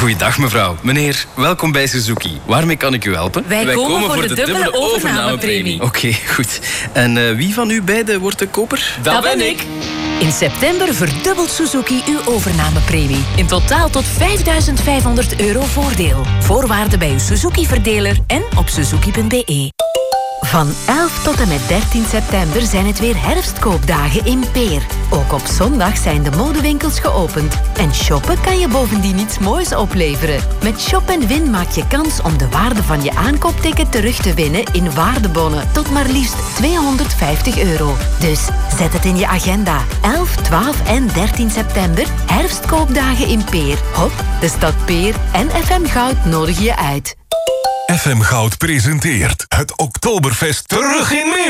Goeiedag mevrouw. Meneer, welkom bij Suzuki. Waarmee kan ik u helpen? Wij komen voor de dubbele overnamepremie. Oké, goed. En wie van u beiden wordt de koper? Dat ben ik. In september verdubbelt Suzuki uw overnamepremie. In totaal tot €5.500 voordeel. Voorwaarden bij uw Suzuki-verdeler en op suzuki.be. Van 11 tot en met 13 september zijn het weer herfstkoopdagen in Peer. Ook op zondag zijn de modewinkels geopend. En shoppen kan je bovendien iets moois opleveren. Met Shop & Win maak je kans om de waarde van je aankoopticket terug te winnen in waardebonnen. Tot maar liefst €250. Dus zet het in je agenda. 11, 12 en 13 september, herfstkoopdagen in Peer. Hop, de stad Peer en FM Goud nodigen je uit. FM Goud presenteert het Oktoberfest terug in Meersen.